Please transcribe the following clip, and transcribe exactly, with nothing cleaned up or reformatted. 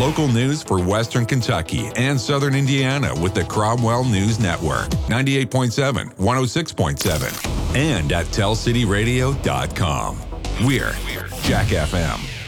Local news for Western Kentucky and Southern Indiana with the Cromwell News Network. ninety-eight point seven, one oh six point seven. And at tell city radio dot com. We're Jack F M.